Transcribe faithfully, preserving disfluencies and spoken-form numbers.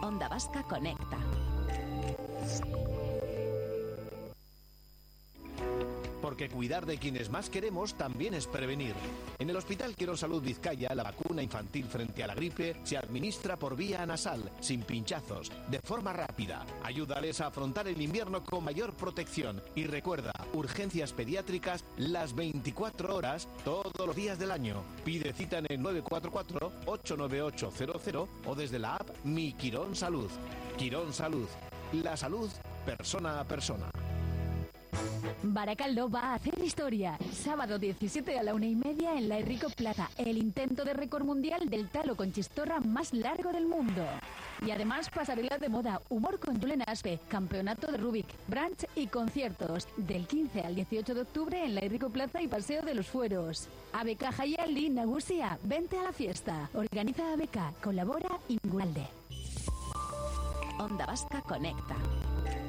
Onda Vasca Conecta. Porque cuidar de quienes más queremos también es prevenir. En el Hospital Quirón Salud Vizcaya, la vacuna infantil frente a la gripe se administra por vía nasal, sin pinchazos, de forma rápida. Ayúdales a afrontar el invierno con mayor protección. Y recuerda, urgencias pediátricas las veinticuatro horas, todos los días del año. Pide cita en el nueve cuatro cuatro, ocho nueve ocho cero cero o desde la app Mi Quirón Salud. Quirón Salud. La salud, persona a persona. Baracaldo va a hacer historia. Sábado diecisiete a la una y media en la Enrico Plaza. El intento de récord mundial del talo con chistorra más largo del mundo. Y además pasarela de moda, humor con Julen Aspe, campeonato de Rubik, brunch y conciertos. Del quince al dieciocho de octubre en la Enrico Plaza y Paseo de los Fueros. A B K Jaialdi Nagusia, vente a la fiesta. Organiza A B K, colabora Inguralde. Onda Vasca Conecta.